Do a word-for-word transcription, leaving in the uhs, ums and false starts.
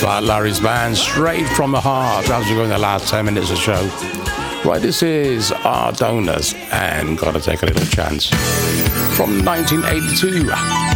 like Larry's band, straight from the heart as we go in the last ten minutes of the show. Right, this is Our Donors and Gotta Take a Little Chance from nineteen eighty-two.